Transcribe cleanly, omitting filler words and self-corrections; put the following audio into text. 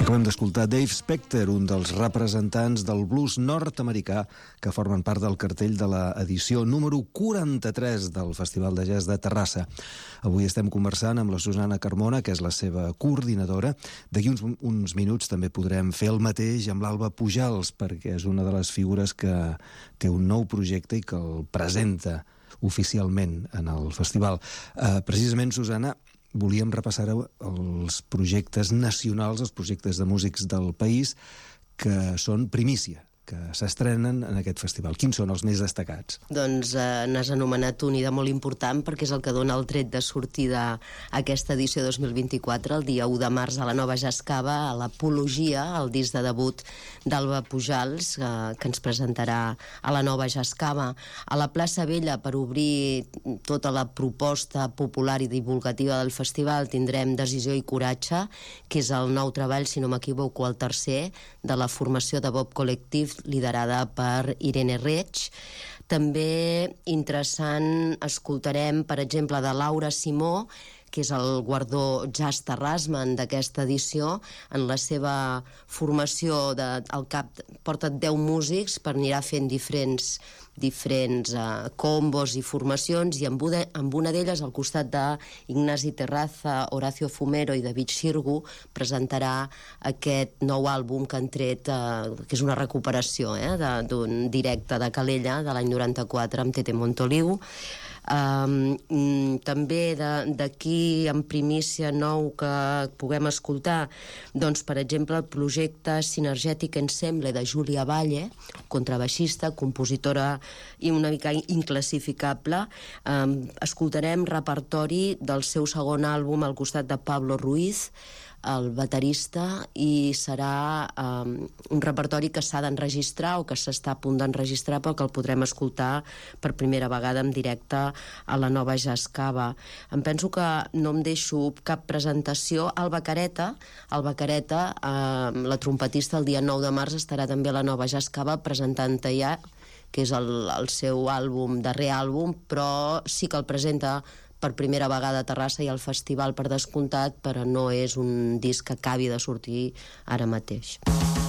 Acabem d'escoltar Dave Specter, un dels representants del blues nord-americà que formen part del cartell de l'edició número 43 del Festival de Jazz de Terrassa. Avui estem conversant amb la Susana Carmona, que és la seva coordinadora. D'aquí uns minuts també podrem fer el mateix amb l'Alba Pujals, perquè és una de les figures que té un nou projecte i que el presenta oficialment en el festival. Precisament, Susana, volíem repassar els projectes nacionals, els projectes de músics del país que són primícia, que s'estrenen en aquest festival. Quins són els més destacats? Doncs n'has anomenat un i de molt important, perquè és el que dona el tret de sortida a aquesta edició 2024, el dia 1 de març a la Nova Jazz Cava, a l'Apologia, el disc de debut d'Alba Pujals, que ens presentarà a la Nova Jazz Cava. A la plaça Vella, per obrir tota la proposta popular i divulgativa del festival, tindrem Decisió i Coratge, que és el nou treball, si no m'equivoco, el tercer, de la formació de Bob Collective, liderada per Irene Reig. També interessant, escoltarem, per exemple, de Laura Simó, que és el guardó Jazz Terrassman d'aquesta edició. En la seva formació al cap porta 10 músics, per anirà fent diferents combos i formacions, i amb una d'elles, al costat d'Ignasi Terraza, Horacio Fumero i David Xirgu, presentarà aquest nou àlbum que han tret, que és una recuperació d'un directe de Calella de l'any 94 amb Tete Montoliu. També d'aquí en primícia nou que puguem escoltar, doncs per exemple el projecte Sinergètic Ensemble de Júlia Valle, contrabaixista, compositora i una mica inclassificable. Escoltarem repertori del seu segon àlbum al costat de Pablo Ruiz, el baterista, i serà un repertori que s'ha d'enregistrar o que s'està a punt d'enregistrar, però que el podrem escoltar per primera vegada en directe a la Nova Jazz Cava. Em penso que no em deixo cap presentació. Alba Careta, la trompetista, el dia 9 de març estarà també a la Nova Jazz Cava presentant ja, que és el seu darrer àlbum, però sí que el presenta per primera vegada a Terrassa i al festival, per descomptat, però no és un disc que acabi de sortir ara mateix.